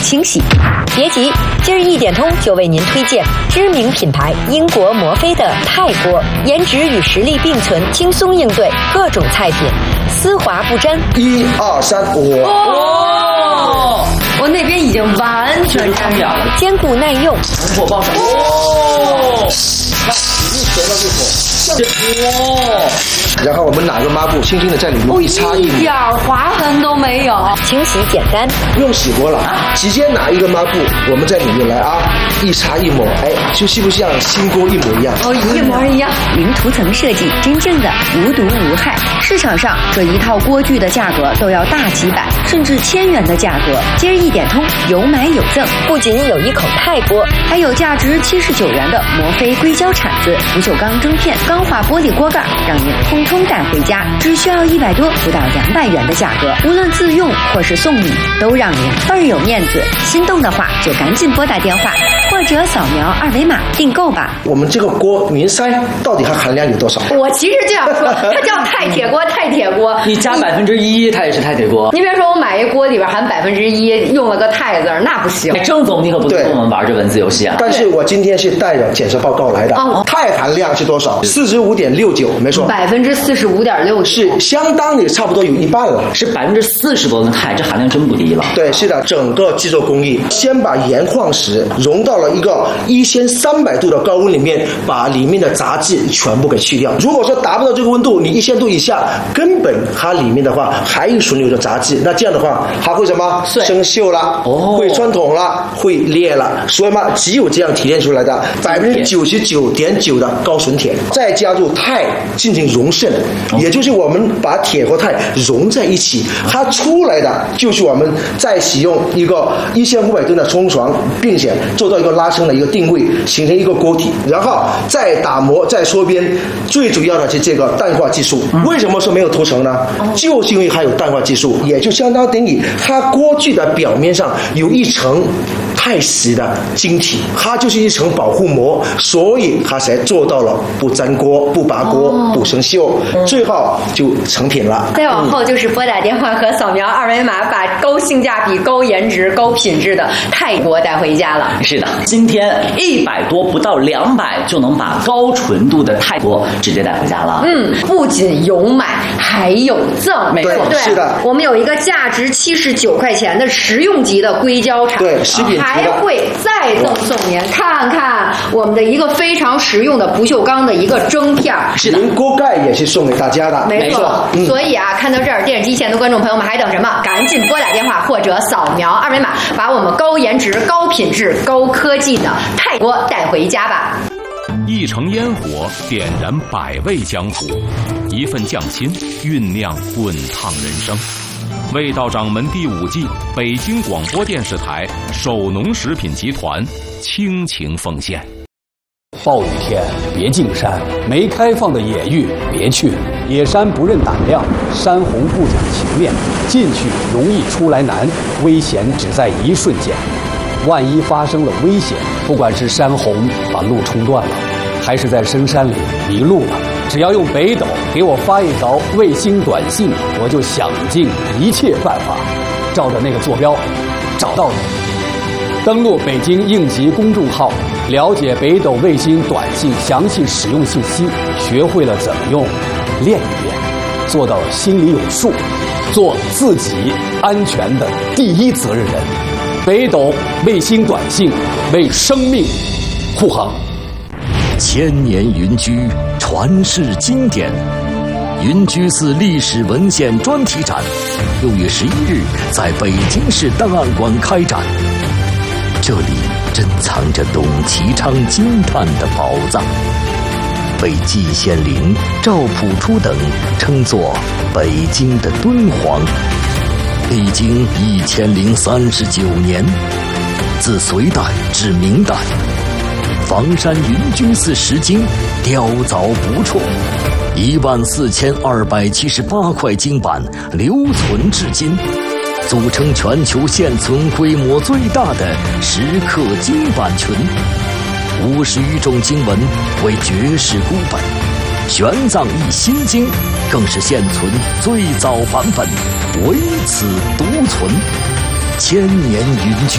清洗。别急，今儿一点通就为您推荐知名品牌英国摩飞的泰锅，颜值与实力并存，轻松应对各种菜品，丝滑不沾。 1、2、3， 我那边已经完全沾了， 坚固耐用。 火爆上然后我们拿个抹布轻轻的在里面一擦一点划痕都没有， 清洗简单， 不用洗锅了，直接拿一个抹布，我们在里面来一擦一抹，就像不像新锅一模一样？ 一模一样。 零涂层设计，真正的无毒无害。市场上这一套锅具的价格都要大几百甚至1000元的价格，今儿一点通有买有赠，不仅有一口泰锅，还有价值79元的摩飞硅胶铲子、不锈钢蒸片、钢化玻璃锅盖，让您通通带回家，只需要100多不到200元的价格，无论自用或是送礼，都让您倍儿有面子。心动的话就赶紧拨打电话或者扫描2维码订购吧。 我们这个锅明筛到底它含量有多少？ 我其实这样说，它叫钛铁锅，钛铁锅。 你加1%，它也是钛铁锅。 你别说我买一锅里边含1%，用了个钛字，那不行。 郑总，你可不跟我们玩这文字游戏啊！ 但是我今天是带着检测报告来的，钛含量是多少？45.69，没错 ，45.6 是相当于差不多有一半了， 是40%多的钛，这含量真不低了。 对，是的，整个制作工艺，先把盐矿石融到了一个1300度的高温里面，把里面的杂质全部给去掉。如果说达不到这个温度，你1000度以下，根本它里面的话还有存留着杂质，那这样的话它会什么？生锈了，会穿孔了，会裂了。所以嘛，只有这样提炼出来的99.9%的高纯铁，再加入钛进行溶渗，也就是我们把铁和钛融在一起，它出来的就是我们再使用一个1500吨的冲床，并且做到一个拉伸的一个定位，形成一个锅体，然后再打磨再缩边。最主要的是这个淡化技术。为什么说没有涂层呢？就是因为它有淡化技术，也就相当等于它锅具的表面上有一层钛石的晶体，它就是一层保护膜，所以它才做到了不粘锅、不拔锅、不生锈，最后就成品了。 再往后就是拨打电话和扫描2维码，把高性价比、高颜值、高品质的泰锅带回家了。 是的，今天100多不到200就能把高纯度的泰锅直接带回家了。 不仅有买，还有赠。 没错， 对， 是的。 我们有一个价值79块钱的实用级的硅胶铲， 对，食品级的， 还会再赠送您看看我们的一个非常实用的不锈钢的一个蒸片。 是的， 连锅盖也是送给大家的。 没错。所以看到这儿，电视机前的观众朋友们还等什么？赶紧拨打电话或者扫描2维码，把我们高颜值、高品质、高科技的泰锅带回家吧。 一城烟火点燃百味江湖，一份匠心酝酿滚烫人生。味道掌门第5季，北京广播电视台首农食品集团倾情奉献。 暴雨天别进山，没开放的野域别去。野山不认胆量，山洪不讲情面，进去容易出来难，危险只在一瞬间。万一发生了危险，不管是山洪把路冲断了，还是在深山里迷路了，只要用北斗给我发一条卫星短信，我就想尽一切办法，照着那个坐标找到你。登录北京应急公众号，了解北斗卫星短信详细使用信息，学会了怎么用，练一练，做到心里有数，做自己安全的第一责任人。北斗卫星短信，为生命护航。 千年云居，传世经典。云居寺历史文献专题展6月11日在北京市档案馆开展。这里珍藏着董其昌惊叹的宝藏，被季羡林、赵朴初等称作北京的敦煌。历经1039年，自隋代至明代，房山云居寺石经雕凿不辍，14278块经版留存至今，组成全球现存规模最大的石刻经版群。50余种经文为绝世孤本，玄奘译心经更是现存最早版本，唯此独存，千年云居。